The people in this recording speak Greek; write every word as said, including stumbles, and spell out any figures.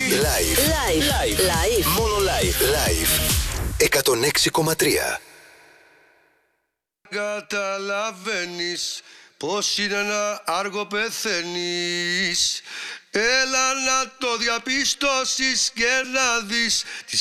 Live. Live. Live. Live. Μόνο live. Live. εκατόν έξι κόμμα τρία. Καταλαβαίνεις πως είναι ένα άργο πεθαίνεις. Έλα να το διαπιστώσεις και να δεις